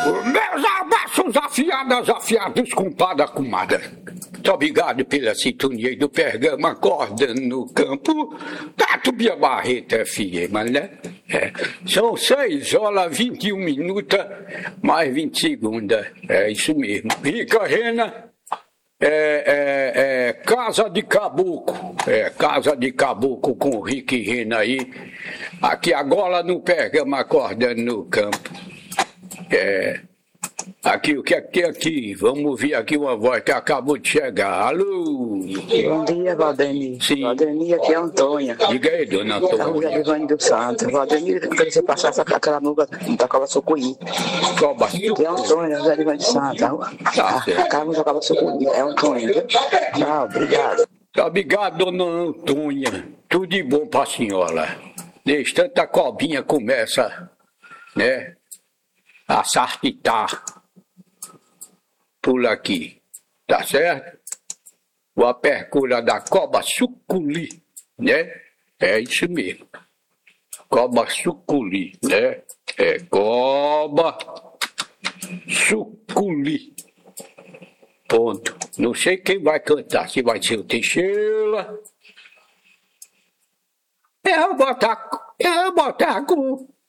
Meus abraços afiados, compadre, comadre. Muito obrigado pela sintonia aí do Pergama Acorda no Campo da Tubia Barreto FM, né? São 6h21, mais 20 segundos. É isso mesmo. Rica Rena, Casa de Caboclo. Casa de Caboclo com o Rica e Rena aí. Aqui agora no Pergama Acorda no Campo. Aqui, o que é que tem aqui? Vamos ouvir aqui uma voz que acabou de chegar. Alô? Bom dia, Valdemir. Sim. Valdemir, aqui é Antônia. Diga aí, dona Da Antônia. Rua Ivane dos Santos. Valdemir, eu queria que você passasse aquela música da Cova Sucuí. Coba. Aqui é Antônia, da Ivane dos Santos. Tá certo. Aquela música da Cova Sucuí. É Antônia. Tchau, obrigado. Obrigado, dona Antônia. Tudo de bom pra senhora. Desde tanta cobinha começa, né, a sartitar por aqui. Tá certo? O apercura da cobra suculi, né? É isso mesmo. Cobra suculi, né? É cobra suculi. Ponto. Não sei quem vai cantar, se vai ser o Teixeira. Eu vou botar com